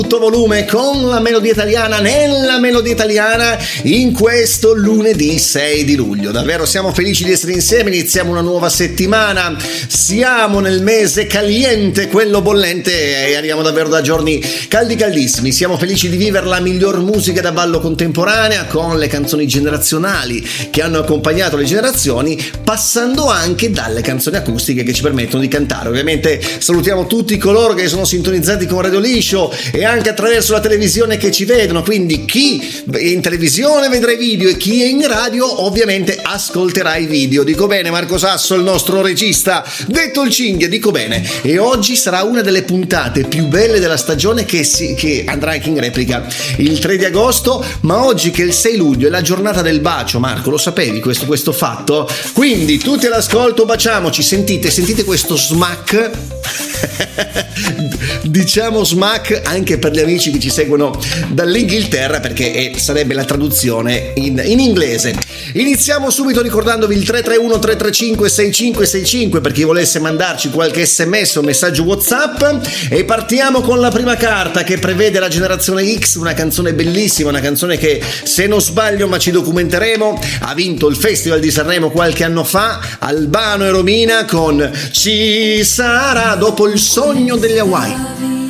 tutto volume con la melodia italiana nella melodia italiana in questo lunedì 6 di luglio. Davvero siamo felici di essere insieme, iniziamo una nuova settimana, siamo nel mese caliente, quello bollente, e arriviamo davvero da giorni caldissimi. Siamo felici di vivere la miglior musica da ballo contemporanea con le canzoni generazionali che hanno accompagnato le generazioni, passando anche dalle canzoni acustiche che ci permettono di cantare. Ovviamente salutiamo tutti coloro che sono sintonizzati con Radio Liscio e anche attraverso la televisione che ci vedono, quindi chi è in televisione vedrà i video e chi è in radio ovviamente ascolterà i video. Dico bene, Marco Sasso, il nostro regista, detto il cinghia, dico bene. E oggi sarà una delle puntate più belle della stagione che andrà anche in replica il 3 di agosto, ma oggi che è il 6 luglio è la giornata del bacio. Marco, lo sapevi questo fatto? Quindi tutti all'ascolto, baciamoci, sentite questo smack diciamo smack anche per gli amici che ci seguono dall'Inghilterra, perché sarebbe la traduzione in inglese. Iniziamo subito ricordandovi il 331 335 6565 per chi volesse mandarci qualche sms o messaggio WhatsApp, e partiamo con la prima carta che prevede la generazione X, una canzone bellissima, una canzone che, se non sbaglio, ma ci documenteremo, ha vinto il Festival di Sanremo qualche anno fa, Albano e Romina con Ci sarà, dopo il sogno degli Hawaii.